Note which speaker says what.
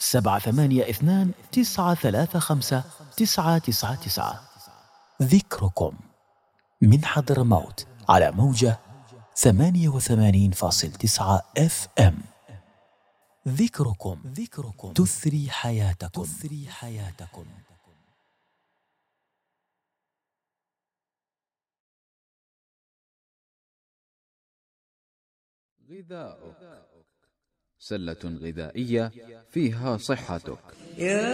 Speaker 1: 782-935-999. ذكركم من حضرموت على موجة 88.9 FM. ذكركم تثري حياتكم.
Speaker 2: غذاؤك، سلة غذائية فيها صحتك.